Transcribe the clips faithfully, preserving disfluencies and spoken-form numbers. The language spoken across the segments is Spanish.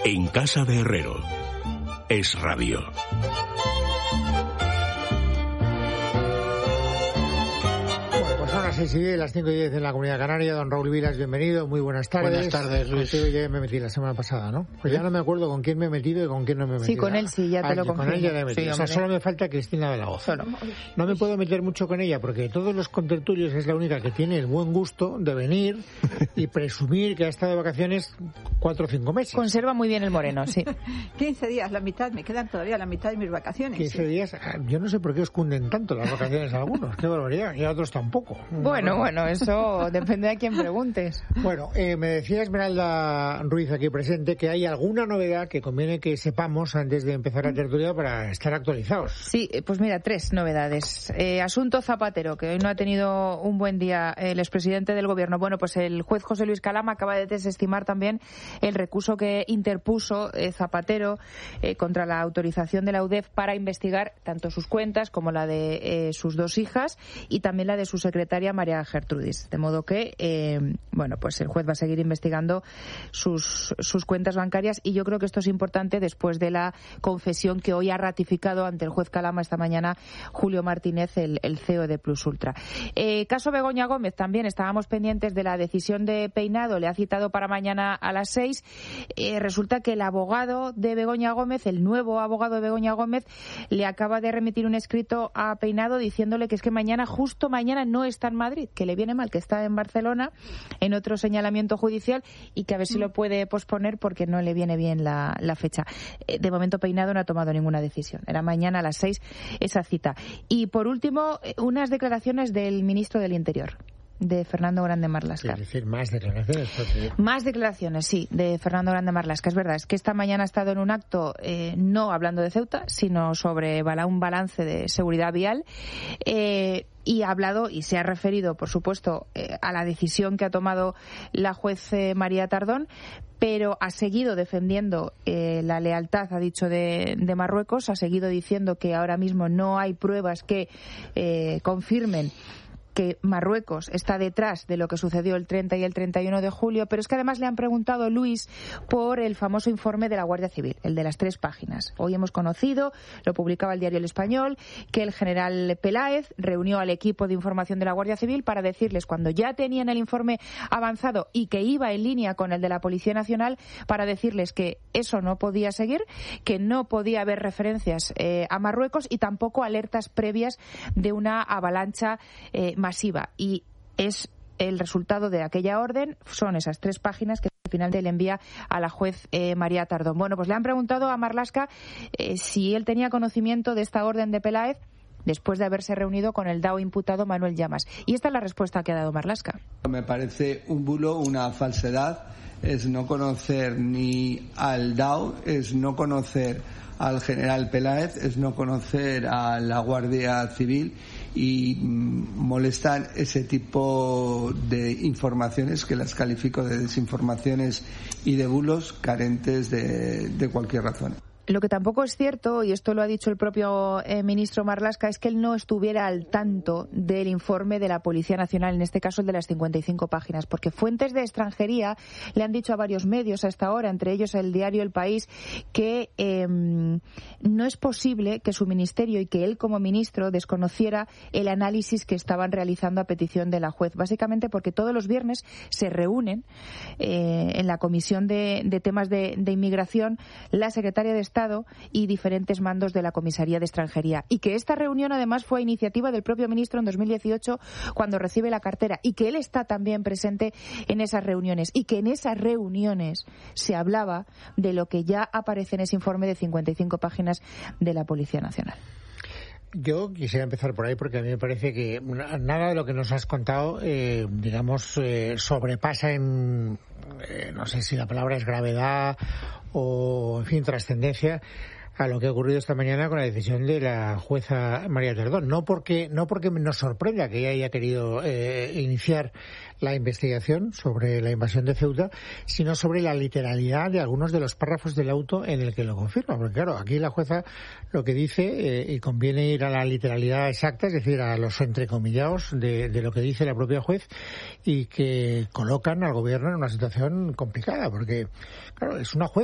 En casa de Herrero. Es Radio. seis y diez, las cinco y diez en la Comunidad Canaria. Don Raúl Vilas, bienvenido, muy buenas tardes. Buenas tardes, Luis. Contigo ya me metí la semana pasada, ¿no? Pues ya no me acuerdo con quién me he metido y con quién no me he metido. Sí, con él sí, ya te ah, lo confirmo. Con él ya le he metido. Sí, o sea, solo me falta Cristina de la Hoz. Solo. No me puedo meter mucho con ella porque todos los contertulios es la única que tiene el buen gusto de venir y presumir que ha estado de vacaciones cuatro o cinco meses. Conserva muy bien el moreno, sí. quince días, la mitad, me quedan todavía la mitad de mis vacaciones. quince sí. días, yo no sé por qué os cunden tanto las vacaciones a algunos, qué barbaridad, y a otros tampoco. Bueno, bueno, eso depende de a quién preguntes. Bueno, eh, me decía Esmeralda Ruiz aquí presente que hay alguna novedad que conviene que sepamos antes de empezar la tertulia para estar actualizados. Sí, pues mira, tres novedades. Eh, asunto Zapatero, que hoy no ha tenido un buen día el expresidente del Gobierno. Bueno, pues el juez José Luis Calama acaba de desestimar también el recurso que interpuso eh, Zapatero eh, contra la autorización de la U D E F para investigar tanto sus cuentas como la de eh, sus dos hijas y también la de su secretaria María Gertrudis. De modo que, eh, bueno, pues el juez va a seguir investigando sus, sus cuentas bancarias y yo creo que esto es importante después de la confesión que hoy ha ratificado ante el juez Calama esta mañana Julio Martínez, el, el C E O de Plus Ultra. Eh, caso Begoña Gómez, también estábamos pendientes de la decisión de Peinado, le ha citado para mañana a las seis. Eh, resulta que el abogado de Begoña Gómez, el nuevo abogado de Begoña Gómez, le acaba de remitir un escrito a Peinado diciéndole que es que mañana, justo mañana, no está en Madrid, que le viene mal, que está en Barcelona en otro señalamiento judicial y que a ver si lo puede posponer porque no le viene bien la, la fecha. De momento Peinado no ha tomado ninguna decisión. Era mañana a las seis esa cita. Y por último, unas declaraciones del ministro del Interior, de Fernando Grande Marlaska. Es decir, más declaraciones. Porque... Más declaraciones, sí, de Fernando Grande Marlaska. Es verdad, es que esta mañana ha estado en un acto eh, no hablando de Ceuta, sino sobre un balance de seguridad vial. Eh, y ha hablado y se ha referido, por supuesto, eh, a la decisión que ha tomado la juez eh, María Tardón, pero ha seguido defendiendo eh, la lealtad, ha dicho, de, de Marruecos, ha seguido diciendo que ahora mismo no hay pruebas que eh, confirmen que Marruecos está detrás de lo que sucedió el treinta y el treinta y uno de julio, pero es que además le han preguntado, Luis, por el famoso informe de la Guardia Civil, el de las tres páginas. Hoy hemos conocido, lo publicaba el diario El Español, que el general Peláez reunió al equipo de información de la Guardia Civil para decirles, cuando ya tenían el informe avanzado y que iba en línea con el de la Policía Nacional, para decirles que eso no podía seguir, que no podía haber referencias eh, a Marruecos y tampoco alertas previas de una avalancha eh, masiva, y es el resultado de aquella orden, son esas tres páginas que finalmente le envía a la juez eh, María Tardón. Bueno, pues le han preguntado a Marlaska eh, si él tenía conocimiento de esta orden de Peláez después de haberse reunido con el D A O imputado Manuel Llamas. Y esta es la respuesta que ha dado Marlaska. Me parece un bulo, una falsedad, es no conocer ni al D A O, es no conocer al general Peláez, es no conocer a la Guardia Civil y molestan ese tipo de informaciones que las califico de desinformaciones y de bulos carentes de, de cualquier razón. Lo que tampoco es cierto, y esto lo ha dicho el propio eh, ministro Marlaska, es que él no estuviera al tanto del informe de la Policía Nacional, en este caso el de las cincuenta y cinco páginas, porque fuentes de extranjería le han dicho a varios medios a esta hora, entre ellos el diario El País, que eh, no es posible que su ministerio y que él como ministro desconociera el análisis que estaban realizando a petición de la juez, básicamente porque todos los viernes se reúnen eh, en la Comisión de, de Temas de, de Inmigración la secretaria de Estado y diferentes mandos de la Comisaría de Extranjería, y que esta reunión además fue a iniciativa del propio ministro en dos mil dieciocho cuando recibe la cartera, y que él está también presente en esas reuniones, y que en esas reuniones se hablaba de lo que ya aparece en ese informe de cincuenta y cinco páginas de la Policía Nacional. Yo quisiera empezar por ahí porque a mí me parece que nada de lo que nos has contado, eh, digamos, eh, sobrepasa en, eh, no sé si la palabra es gravedad o, en fin, trascendencia a lo que ha ocurrido esta mañana con la decisión de la jueza María Tardón. No porque no porque nos sorprenda que ella haya querido eh, iniciar la investigación sobre la invasión de Ceuta, sino sobre la literalidad de algunos de los párrafos del auto en el que lo confirma. Porque claro, aquí la jueza lo que dice, eh, y conviene ir a la literalidad exacta, es decir, a los entrecomillados de, de lo que dice la propia juez, y que colocan al gobierno en una situación complicada, porque claro, es una juez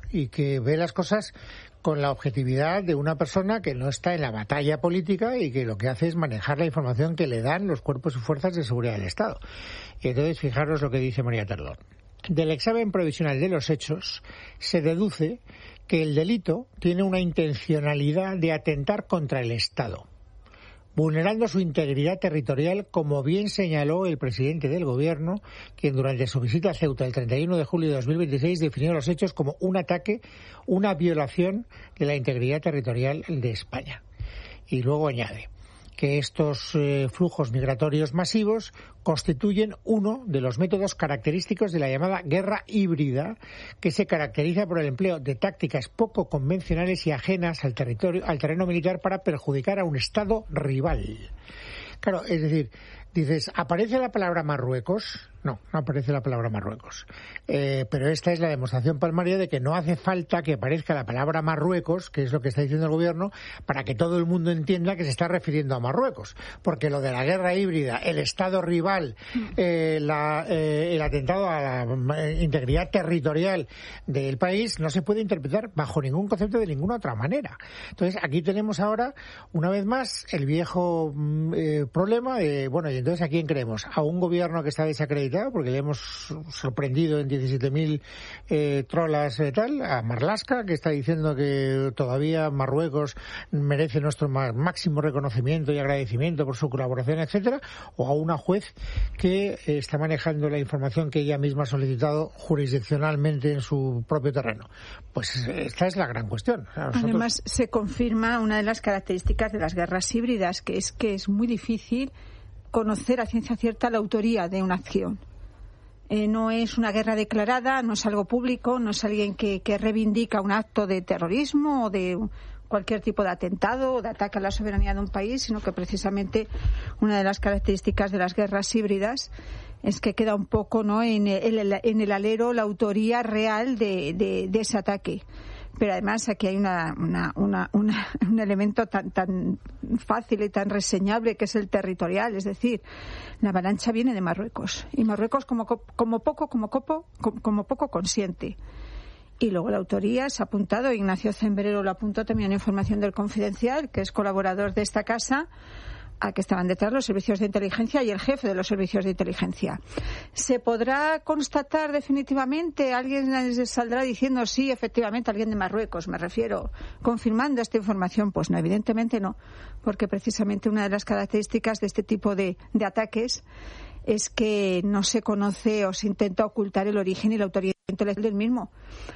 y que ve las cosas con la objetividad de una persona que no está en la batalla política y que lo que hace es manejar la información que le dan los cuerpos y fuerzas de seguridad del Estado. Y entonces, fijaros lo que dice María Tardón. Del examen provisional de los hechos se deduce que el delito tiene una intencionalidad de atentar contra el Estado, vulnerando su integridad territorial, como bien señaló el presidente del Gobierno, quien durante su visita a Ceuta el treinta y uno de julio de dos mil veintiséis definió los hechos como un ataque, una violación de la integridad territorial de España. Y luego añade que estos eh, flujos migratorios masivos constituyen uno de los métodos característicos de la llamada guerra híbrida, que se caracteriza por el empleo de tácticas poco convencionales y ajenas al territorio, al terreno militar para perjudicar a un Estado rival. Claro, es decir, dices, ¿aparece la palabra Marruecos? No, no aparece la palabra Marruecos. Eh, pero esta es la demostración palmaria de que no hace falta que aparezca la palabra Marruecos, que es lo que está diciendo el Gobierno, para que todo el mundo entienda que se está refiriendo a Marruecos. Porque lo de la guerra híbrida, el Estado rival, eh, la, eh, el atentado a la integridad territorial del país, no se puede interpretar bajo ningún concepto de ninguna otra manera. Entonces, aquí tenemos ahora, una vez más, el viejo eh, problema de, bueno, y entonces ¿a quién creemos? ¿A un Gobierno que está desacreditado, porque le hemos sorprendido en diecisiete mil eh, trolas eh, tal, a Marlaska, que está diciendo que todavía Marruecos merece nuestro máximo reconocimiento y agradecimiento por su colaboración, etcétera, o a una juez que eh, está manejando la información que ella misma ha solicitado jurisdiccionalmente en su propio terreno? Pues esta es la gran cuestión. O sea, nosotros... Además, se confirma una de las características de las guerras híbridas, que es que es muy difícil conocer a ciencia cierta la autoría de una acción. Eh, no es una guerra declarada, no es algo público, no es alguien que, que reivindica un acto de terrorismo o de cualquier tipo de atentado o de ataque a la soberanía de un país, sino que precisamente una de las características de las guerras híbridas es que queda un poco, ¿no?, en el, en el alero la autoría real de, de, de ese ataque. Pero además aquí hay una, una, una, una, un elemento tan, tan fácil y tan reseñable, que es el territorial. Es decir, la avalancha viene de Marruecos. Y Marruecos como, como poco, como, copo, como, como poco consiente. Y luego la autoría se ha apuntado, Ignacio Zembrero lo apuntó también en información del Confidencial, que es colaborador de esta casa, a que estaban detrás los servicios de inteligencia y el jefe de los servicios de inteligencia. ¿Se podrá constatar definitivamente? ¿Alguien saldrá diciendo sí, efectivamente, alguien de Marruecos, me refiero, confirmando esta información? Pues no, evidentemente no, porque precisamente una de las características de este tipo de, de ataques es que no se conoce o se intenta ocultar el origen y la autoría intelectual del mismo,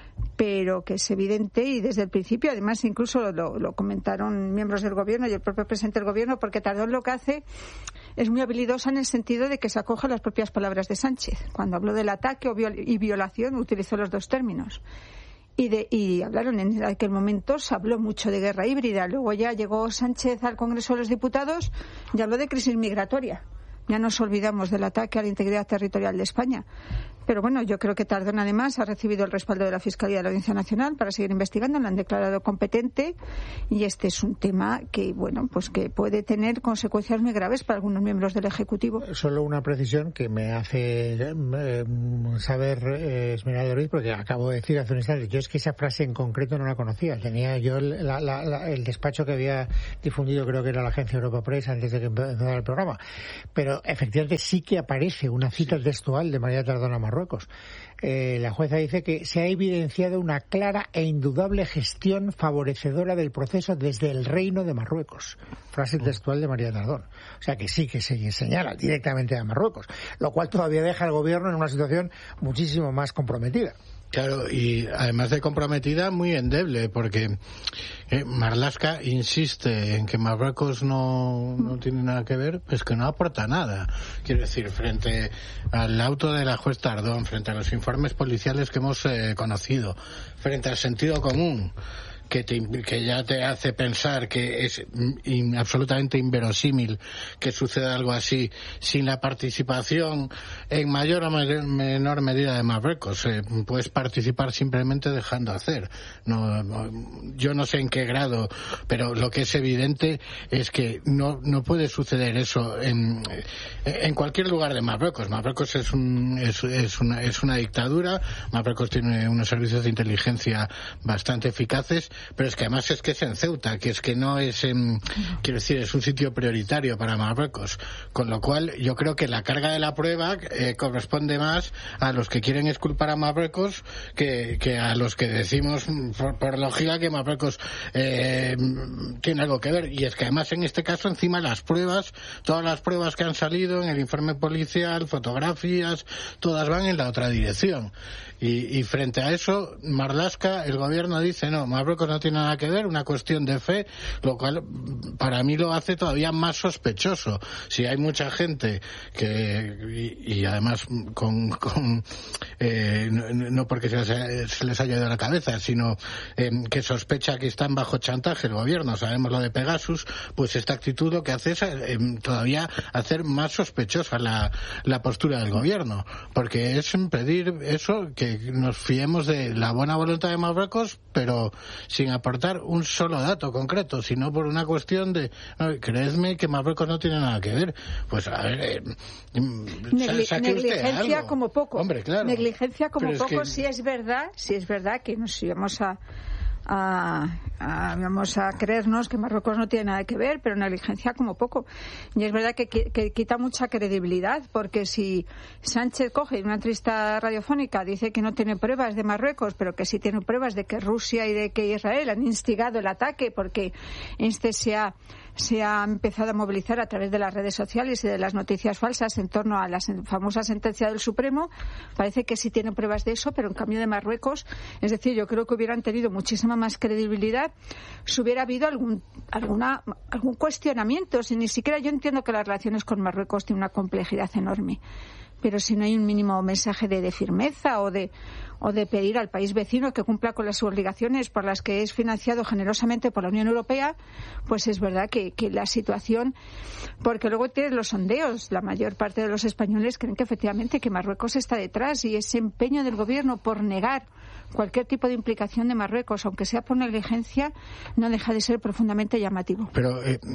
pero que es evidente, y desde el principio, además, incluso lo, lo comentaron miembros del Gobierno y el propio presidente del Gobierno, porque Tardón lo que hace es muy habilidosa en el sentido de que se acoge a las propias palabras de Sánchez. Cuando habló del ataque o viol- y violación, utilizó los dos términos. Y, de, y hablaron en aquel momento, se habló mucho de guerra híbrida. Luego ya llegó Sánchez al Congreso de los Diputados y habló de crisis migratoria. Ya nos olvidamos del ataque a la integridad territorial de España. Pero bueno, yo creo que Tardón además ha recibido el respaldo de la Fiscalía de la Audiencia Nacional para seguir investigando, lo han declarado competente, y este es un tema que, bueno, pues que puede tener consecuencias muy graves para algunos miembros del Ejecutivo. Solo una precisión que me hace eh, saber eh, Esmeralda Ruiz, porque acabo de decir hace un instante, yo es que esa frase en concreto no la conocía. Tenía yo el, la, la, la, el despacho que había difundido, creo que era la agencia Europa Press, antes de que empezara el programa. Pero efectivamente sí que aparece una cita textual de María Tardón a Marruecos. Eh, la jueza dice que se ha evidenciado una clara e indudable gestión favorecedora del proceso desde el Reino de Marruecos. Frase textual de María Tardón. O sea que sí que se señala directamente a Marruecos, lo cual todavía deja al Gobierno en una situación muchísimo más comprometida. Claro, y además de comprometida, muy endeble, porque eh, Marlaska insiste en que Marruecos no, no tiene nada que ver, pues que no aporta nada. Quiero decir, frente al auto de la juez Tardón, frente a los informes policiales que hemos eh, conocido, frente al sentido común que, te, que ya te hace pensar que es in, absolutamente inverosímil que suceda algo así sin la participación en mayor o menor medida de Marruecos. Eh, puedes participar simplemente dejando hacer. No, no, yo no sé en qué grado, pero lo que es evidente es que no, no puede suceder eso en, en cualquier lugar de Marruecos. Marruecos es, un, es, es, una, es una dictadura. Marruecos tiene unos servicios de inteligencia bastante eficaces, pero es que además es que es en Ceuta, que es que no es en, quiero decir, es un sitio prioritario para Marruecos, con lo cual yo creo que la carga de la prueba eh, corresponde más a los que quieren exculpar a Marruecos que, que a los que decimos por, por lógica que Marruecos eh, tiene algo que ver. Y es que además en este caso encima las pruebas, todas las pruebas que han salido en el informe policial, fotografías, todas van en la otra dirección. Y, y frente a eso, Marlaska, el gobierno dice no, Marruecos no tiene nada que ver, una cuestión de fe, lo cual para mí lo hace todavía más sospechoso. Si hay mucha gente que, y, y además con, con eh, no, no porque se les, se les haya ido a la cabeza, sino eh, que sospecha que están bajo chantaje el gobierno, sabemos lo de Pegasus, pues esta actitud lo que hace es eh, todavía hacer más sospechosa la, la postura del gobierno, porque es pedir eso, que nos fiemos de la buena voluntad de Marruecos, pero sin aportar un solo dato concreto, sino por una cuestión de, no, creedme que Marruecos no tiene nada que ver. Pues a ver, eh, Negli saque negligencia usted algo. como poco. Hombre, claro. Negligencia como Pero poco, es que... si es verdad, si es verdad que nos íbamos a A, a, vamos a creernos que Marruecos no tiene nada que ver, pero negligencia como poco. Y es verdad que, que, que quita mucha credibilidad, porque si Sánchez coge una entrevista radiofónica, dice que no tiene pruebas de Marruecos, pero que sí tiene pruebas de que Rusia y de que Israel han instigado el ataque, porque este se ha se ha empezado a movilizar a través de las redes sociales y de las noticias falsas en torno a la famosa sentencia del Supremo. Parece que sí tiene pruebas de eso, pero en cambio de Marruecos, es decir, yo creo que hubieran tenido muchísima más credibilidad si hubiera habido algún alguna algún cuestionamiento. Si ni siquiera yo entiendo que las relaciones con Marruecos tienen una complejidad enorme, pero si no hay un mínimo mensaje de, de firmeza o de o de pedir al país vecino que cumpla con las obligaciones por las que es financiado generosamente por la Unión Europea, pues es verdad que, que la situación, porque luego tienes los sondeos, la mayor parte de los españoles creen que efectivamente que Marruecos está detrás, y ese empeño del gobierno por negar cualquier tipo de implicación de Marruecos, aunque sea por negligencia, no deja de ser profundamente llamativo. Pero eh,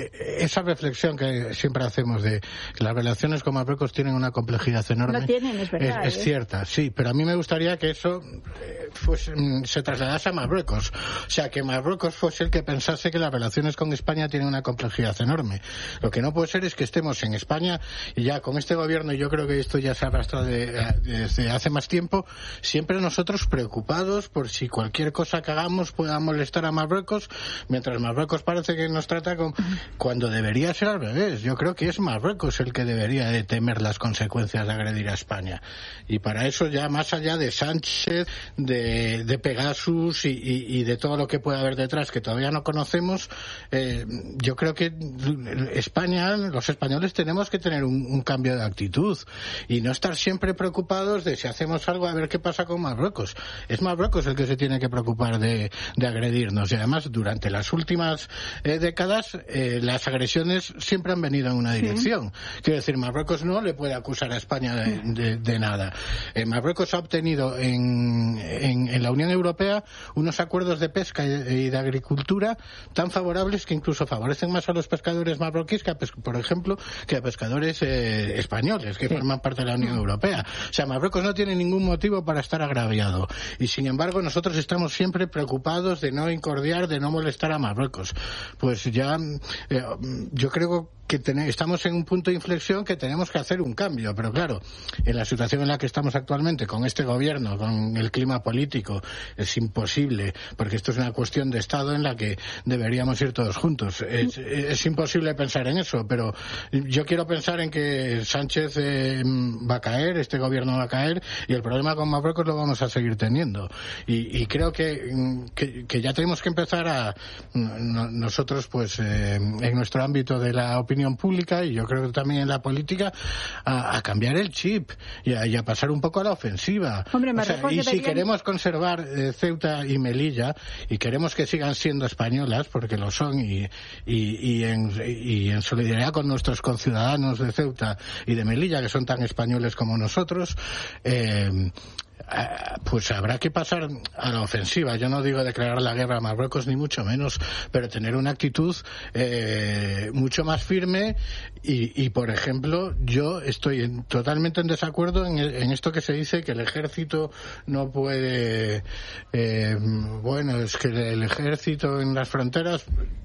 esa reflexión que siempre hacemos de que las relaciones con Marruecos tienen una complejidad enorme, no tienen, es verdad, es, es ¿eh? cierta, sí, pero a mí me gustaría que eso eh, fuese, se trasladase a Marruecos, o sea, que Marruecos fuese el que pensase que las relaciones con España tienen una complejidad enorme. Lo que no puede ser es que estemos en España y ya con este gobierno, y yo creo que esto ya se arrastra de, de, desde hace más tiempo, siempre nosotros preocupados por si cualquier cosa que hagamos pueda molestar a Marruecos, mientras Marruecos parece que nos trata con, cuando debería ser al revés. Yo creo que es Marruecos el que debería de temer las consecuencias de agredir a España, y para eso, ya más allá de Sánchez, de, de Pegasus y, y, y de todo lo que pueda haber detrás que todavía no conocemos, eh, yo creo que España, los españoles tenemos que tener un, un cambio de actitud y no estar siempre preocupados de si hacemos algo a ver qué pasa con Marruecos. Es Marruecos el que se tiene que preocupar de, de agredirnos, y además durante las últimas eh, décadas eh, las agresiones siempre han venido en una dirección. Sí. Quiero decir, Marruecos no le puede acusar a España de, de, de nada. Eh, Marruecos ha obtenido en, en, en la Unión Europea unos acuerdos de pesca y de, y de agricultura tan favorables que incluso favorecen más a los pescadores marroquíes, que a, por ejemplo, que a pescadores eh, españoles que sí. forman parte de la Unión Europea. O sea, Marruecos no tiene ningún motivo para estar agraviado. Y sin embargo nosotros estamos siempre preocupados de no incordiar, de no molestar a Marruecos. Pues ya eh, yo creo que ten- estamos en un punto de inflexión que tenemos que hacer un cambio, pero claro, en la situación en la que estamos actualmente, con este gobierno, con el clima político, es imposible, porque esto es una cuestión de Estado en la que deberíamos ir todos juntos. Es, es imposible pensar en eso, pero yo quiero pensar en que Sánchez eh, va a caer, este gobierno va a caer, y el problema con Marruecos lo vamos a seguir teniendo. Y, y creo que, que, que ya tenemos que empezar a, no, nosotros, pues, eh, en nuestro ámbito de la opinión opinión pública, y yo creo que también en la política, a, a cambiar el chip y a, y a pasar un poco a la ofensiva. Hombre, o sea, y deberían... si queremos conservar eh, Ceuta y Melilla, y queremos que sigan siendo españolas, porque lo son, y, y, y, en, y en solidaridad con nuestros conciudadanos de Ceuta y de Melilla, que son tan españoles como nosotros, eh, pues habrá que pasar a la ofensiva. Yo no digo declarar la guerra a Marruecos, ni mucho menos, pero tener una actitud eh, mucho más firme y, y, por ejemplo, yo estoy en, totalmente en desacuerdo en, en esto que se dice que el ejército no puede... Eh, bueno, es que el ejército en las fronteras...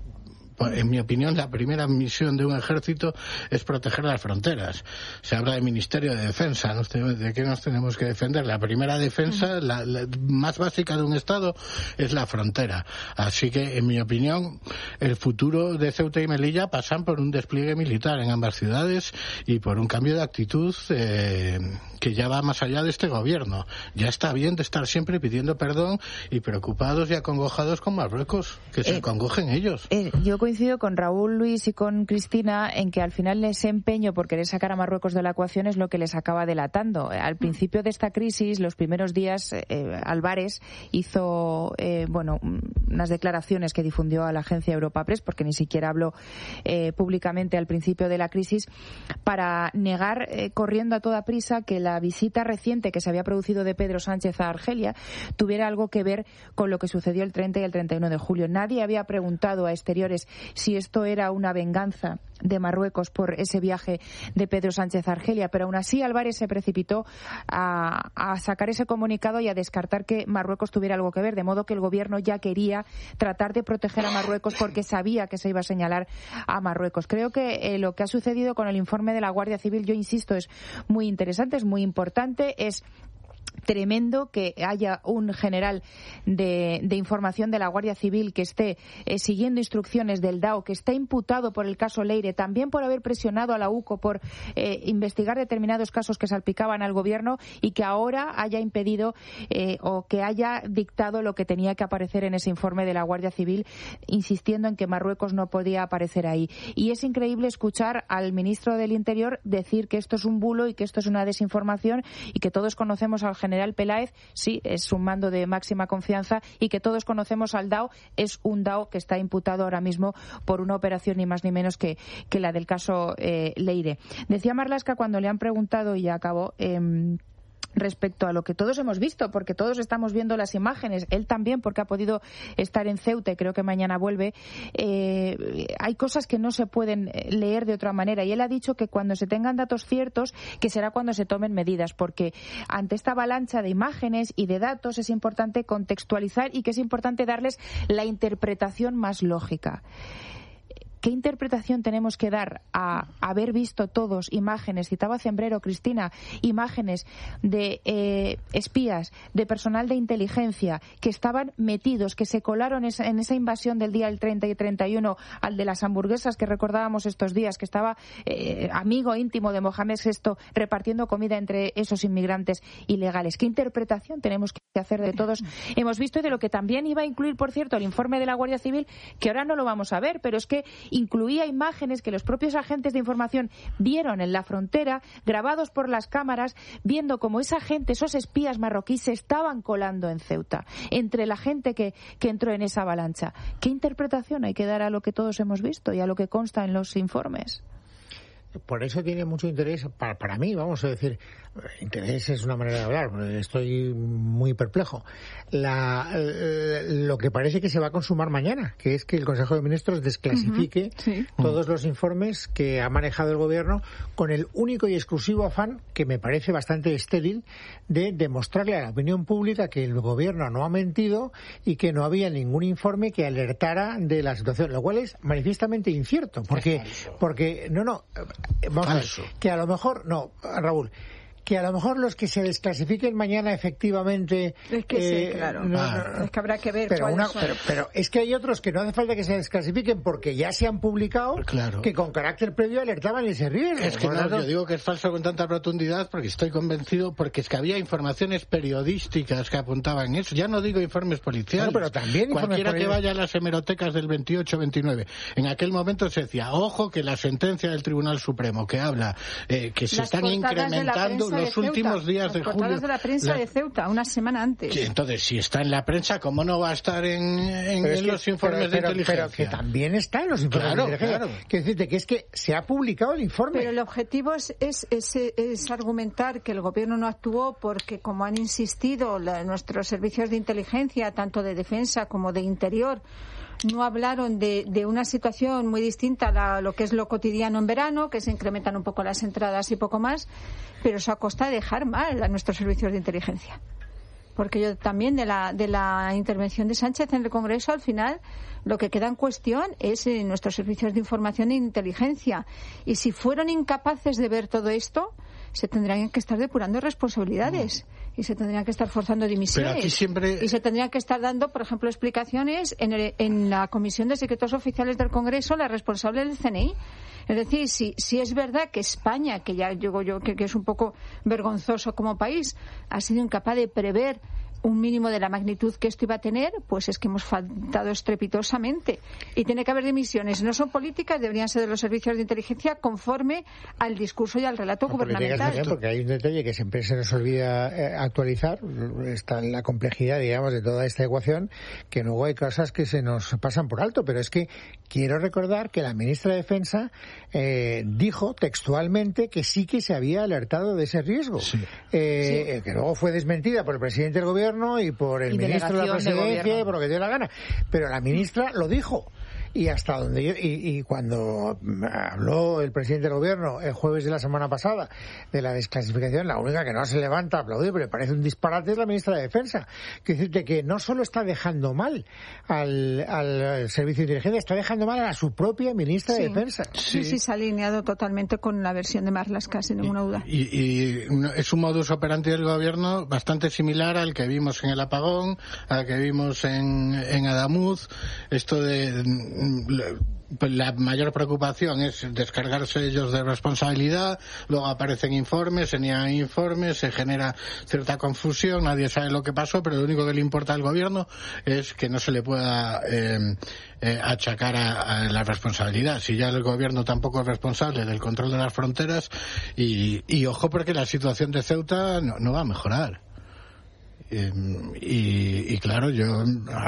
En mi opinión, la primera misión de un ejército es proteger las fronteras. Se habla de Ministerio de Defensa, ¿no? ¿De qué nos tenemos que defender? La primera defensa, la, la más básica de un Estado, es la frontera. Así que, en mi opinión, el futuro de Ceuta y Melilla pasan por un despliegue militar en ambas ciudades y por un cambio de actitud eh, que ya va más allá de este gobierno. Ya está bien de estar siempre pidiendo perdón y preocupados y acongojados con Marruecos. Que se eh, acongojen ellos. Eh, yo coincido con Raúl, Luis y con Cristina en que al final ese empeño por querer sacar a Marruecos de la ecuación es lo que les acaba delatando. Al principio de esta crisis, los primeros días, eh, Álvarez hizo eh, bueno unas declaraciones que difundió a la agencia Europa Press, porque ni siquiera habló eh, públicamente al principio de la crisis, para negar eh, corriendo a toda prisa que la visita reciente que se había producido de Pedro Sánchez a Argelia tuviera algo que ver con lo que sucedió el treinta y el treinta y uno de julio. Nadie había preguntado a Exteriores si esto era una venganza de Marruecos por ese viaje de Pedro Sánchez a Argelia, pero aún así Álvarez se precipitó a, a sacar ese comunicado y a descartar que Marruecos tuviera algo que ver, de modo que el gobierno ya quería tratar de proteger a Marruecos porque sabía que se iba a señalar a Marruecos. Creo que eh, lo que ha sucedido con el informe de la Guardia Civil, yo insisto, es muy interesante, es muy importante, es tremendo que haya un general de, de información de la Guardia Civil que esté eh, siguiendo instrucciones del D A O, que está imputado por el caso Leire, también por haber presionado a la U C O por eh, investigar determinados casos que salpicaban al gobierno, y que ahora haya impedido eh, o que haya dictado lo que tenía que aparecer en ese informe de la Guardia Civil, insistiendo en que Marruecos no podía aparecer ahí. Y es increíble escuchar al ministro del Interior decir que esto es un bulo y que esto es una desinformación y que todos conocemos al general Peláez, sí, es un mando de máxima confianza, y que todos conocemos al D A O, es un D A O que está imputado ahora mismo por una operación ni más ni menos que, que la del caso eh, Leire. Decía Marlaska cuando le han preguntado, y ya acabó, eh, respecto a lo que todos hemos visto, porque todos estamos viendo las imágenes, él también porque ha podido estar en Ceuta y creo que mañana vuelve, eh, hay cosas que no se pueden leer de otra manera, y él ha dicho que cuando se tengan datos ciertos, que será cuando se tomen medidas, porque ante esta avalancha de imágenes y de datos es importante contextualizar y que es importante darles la interpretación más lógica. ¿Qué interpretación tenemos que dar a haber visto todos imágenes, citaba Zembrero, Cristina, imágenes de eh, espías, de personal de inteligencia que estaban metidos, que se colaron esa, en esa invasión del día del treinta y treinta y uno, al de las hamburguesas que recordábamos estos días, que estaba eh, amigo íntimo de Mohamed sexto repartiendo comida entre esos inmigrantes ilegales? ¿Qué interpretación tenemos que hacer de todos hemos visto y de lo que también iba a incluir, por cierto, el informe de la Guardia Civil, que ahora no lo vamos a ver, pero es que incluía imágenes que los propios agentes de información vieron en la frontera, grabados por las cámaras, viendo cómo esa gente, esos espías marroquíes, se estaban colando en Ceuta, entre la gente que, que entró en esa avalancha. ¿Qué interpretación hay que dar a lo que todos hemos visto y a lo que consta en los informes? Por eso tiene mucho interés, para, para mí, vamos a decir, interés es una manera de hablar, estoy muy perplejo. La, lo que parece que se va a consumar mañana, que es que el Consejo de Ministros desclasifique uh-huh. sí. todos los informes que ha manejado el Gobierno con el único y exclusivo afán, que me parece bastante estéril, de demostrarle a la opinión pública que el Gobierno no ha mentido y que no había ningún informe que alertara de la situación, lo cual es manifiestamente incierto, porque, porque no, no, vamos a ver, que a lo mejor, no, Raúl, que a lo mejor los que se desclasifiquen mañana efectivamente... Es que eh, sí, claro. No, ah. no, es que habrá que ver pero, cuáles una, son. Pero, pero es que hay otros que no hace falta que se desclasifiquen porque ya se han publicado, claro, que con carácter previo alertaban ese riesgo. Es que no, tanto... yo digo que es falso con tanta rotundidad porque estoy convencido, porque es que había informaciones periodísticas que apuntaban eso. Ya no digo informes policiales. No, pero también cualquiera informes que vaya a las hemerotecas del veintiocho veintinueve. En aquel momento se decía, ojo, que la sentencia del Tribunal Supremo que habla eh, que se las están incrementando los últimos días de julio. Las portadas de la prensa la... de Ceuta, una semana antes. Sí, entonces, si está en la prensa, ¿cómo no va a estar en, en, en que, los informes pero, pero, de inteligencia? Pero que también está en los informes claro, de inteligencia. Claro. Quiero decirte que es que se ha publicado el informe. Pero el objetivo es, es, es, es argumentar que el gobierno no actuó porque, como han insistido la, nuestros servicios de inteligencia, tanto de defensa como de interior, no hablaron de, de una situación muy distinta a la, lo que es lo cotidiano en verano, que se incrementan un poco las entradas y poco más, pero eso a costa de dejar mal a nuestros servicios de inteligencia. Porque yo también de la, de la intervención de Sánchez en el Congreso, al final, lo que queda en cuestión es eh, nuestros servicios de información e inteligencia. Y si fueron incapaces de ver todo esto, se tendrían que estar depurando responsabilidades. No. Y se tendrían que estar forzando dimisiones. Pero aquí siempre... Y se tendrían que estar dando, por ejemplo, explicaciones en, el, en la Comisión de Secretos Oficiales del Congreso, la responsable del C N I. Es decir, si, si es verdad que España, que ya digo yo que, que es un poco vergonzoso como país, ha sido incapaz de prever un mínimo de la magnitud que esto iba a tener, pues es que hemos faltado estrepitosamente. Y tiene que haber dimisiones. No son políticas, deberían ser de los servicios de inteligencia conforme al discurso y al relato no, gubernamental. También, porque hay un detalle que siempre se nos olvida eh, actualizar, está en la complejidad, digamos, de toda esta ecuación, que luego hay cosas que se nos pasan por alto, pero es que quiero recordar que la ministra de Defensa eh, dijo textualmente que sí que se había alertado de ese riesgo, sí. Eh, sí. que luego fue desmentida por el presidente del gobierno y por el y ministro de la presidencia y por lo que dio la gana, pero la ministra lo dijo. Y hasta donde yo, y, y cuando habló el presidente del gobierno el jueves de la semana pasada de la desclasificación, la única que no se levanta a aplaudir, pero me parece un disparate, es la ministra de Defensa. Quiero decirte que no solo está dejando mal al, al servicio de inteligencia, está dejando mal a su propia ministra sí. de Defensa. Sí, sí, se ha alineado totalmente con la versión de Marlaska, sin ninguna duda. Y, y, y es un modus operandi del gobierno bastante similar al que vimos en el apagón, al que vimos en, en Adamuz, esto de la mayor preocupación es descargarse ellos de responsabilidad, luego aparecen informes, se niegan informes, se genera cierta confusión, nadie sabe lo que pasó, pero lo único que le importa al gobierno es que no se le pueda eh, eh, achacar a, a la responsabilidad. Si ya el gobierno tampoco es responsable del control de las fronteras, y, y ojo porque la situación de Ceuta no, no va a mejorar. Eh, y, y claro, yo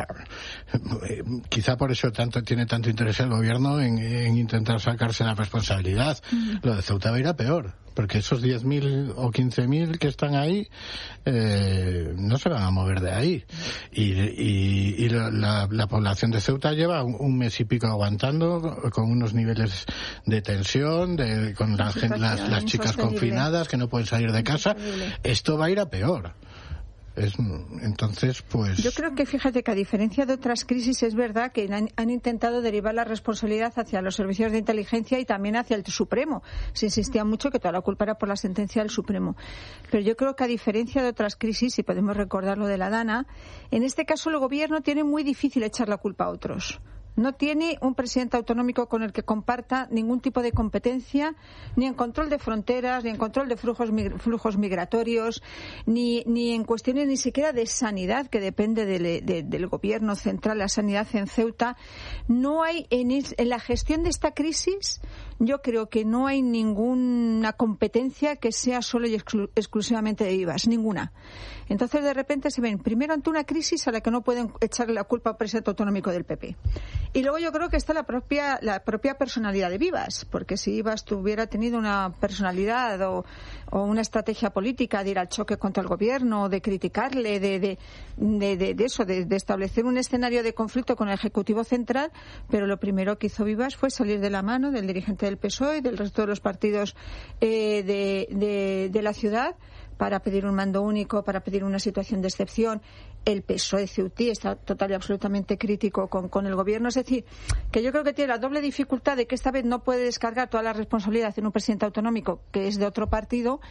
eh, quizá por eso tanto tiene tanto interés el gobierno en, en intentar sacarse la responsabilidad. Uh-huh. Lo de Ceuta va a ir a peor, porque esos diez mil o quince mil que están ahí eh, no se van a mover de ahí. Y, y, y la, la población de Ceuta lleva un, un mes y pico aguantando con unos niveles de tensión, de, con la, las, las chicas confinadas que no pueden salir de casa. Esto va a ir a peor. Es, entonces, pues... Yo creo que, fíjate, que a diferencia de otras crisis, es verdad que han, han intentado derivar la responsabilidad hacia los servicios de inteligencia y también hacia el Supremo. Se insistía mucho que toda la culpa era por la sentencia del Supremo. Pero yo creo que, a diferencia de otras crisis, y podemos recordar lo de la Dana, en este caso el gobierno tiene muy difícil echar la culpa a otros. No tiene un presidente autonómico con el que comparta ningún tipo de competencia, ni en control de fronteras, ni en control de flujos, flujos migratorios, ni, ni en cuestiones ni siquiera de sanidad, que depende de, de, del gobierno central, la sanidad en Ceuta. No hay, en, en la gestión de esta crisis, yo creo que no hay ninguna competencia que sea solo y exclu- exclusivamente de Vivas, ninguna. Entonces, de repente se ven primero ante una crisis a la que no pueden echarle la culpa al presidente autonómico del P P. Y luego yo creo que está la propia la propia personalidad de Vivas, porque si Vivas tuviera tenido una personalidad o, o una estrategia política de ir al choque contra el gobierno, de criticarle, de de, de, de, de eso, de, de establecer un escenario de conflicto con el Ejecutivo Central, pero lo primero que hizo Vivas fue salir de la mano del dirigente del P S O E y del resto de los partidos eh, de, de, de la ciudad, para pedir un mando único, para pedir una situación de excepción. El P S O E ceutí está total y absolutamente crítico con, con el gobierno. Es decir, que yo creo que tiene la doble dificultad de que esta vez no puede descargar toda la responsabilidad en un presidente autonómico que es de otro partido,